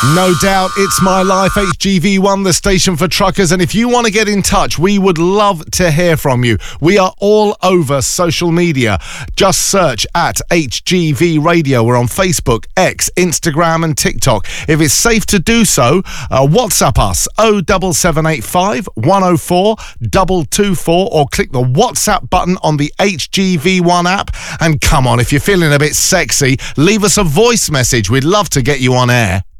No doubt, it's my life, HGV1, the station for truckers. And if you want to get in touch, we would love to hear from you. We are all over social media. Just search at HGV Radio. We're on Facebook, X, Instagram and TikTok. If it's safe to do so, WhatsApp us 07785 104 224 or click the WhatsApp button on the HGV1 app. And come on, if you're feeling a bit sexy, leave us a voice message. We'd love to get you on air.